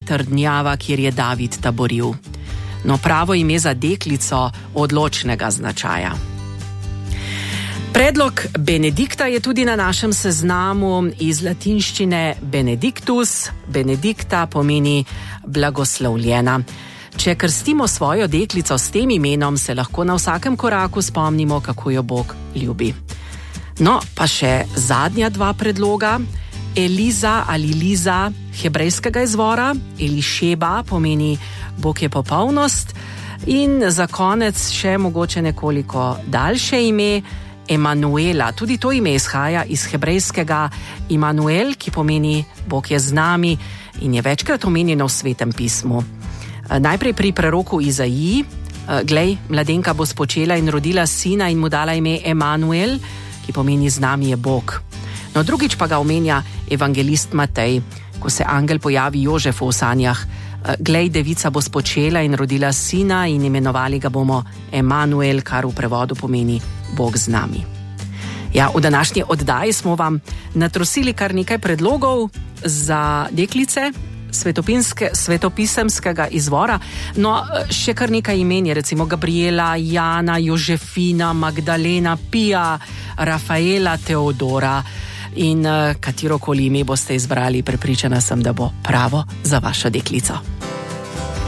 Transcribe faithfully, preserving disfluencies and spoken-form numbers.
trdnjava, kjer je David taboril. No, pravo ime za deklico odločnega značaja. Predlog Benedikta je tudi na našem seznamu iz latinščine Benedictus. Benedikta pomeni blagoslovljena. Če krstimo svojo deklico s tem imenom, se lahko na vsakem koraku spomnimo, kako jo Bog ljubi. No, pa še zadnja dva predloga. Eliza ali Liza hebrejskega izvora, Elišeba pomeni Bog je popolnost. In za konec še mogoče nekoliko daljše ime, Emanuela. Tudi to ime izhaja iz hebrejskega Immanuel, ki pomeni Bog je z nami in je večkrat omenjeno v Svetem pismu. Najprej pri preroku Izaiji, glej, mladenka bo spočela in rodila sina in mu dala ime Emanuel, ki pomeni z nami je Bog. No, drugič pa ga omenja evangelist Matej, ko se angel pojavi Jožefu v sanjah. Glej, devica bo spočela in rodila sina in imenovali ga bomo Emanuel, kar v prevodu pomeni Bog z nami. Ja, v današnji oddaji smo vam natrosili kar nekaj predlogov za deklice svetopisemskega izvora. No, še kar nekaj imen je, recimo Gabriela, Jana, Jožefina, Magdalena, Pija, Rafaela, Teodora. In katerokoli ime boste izbrali, prepričana sem, da bo pravo za vašo deklico.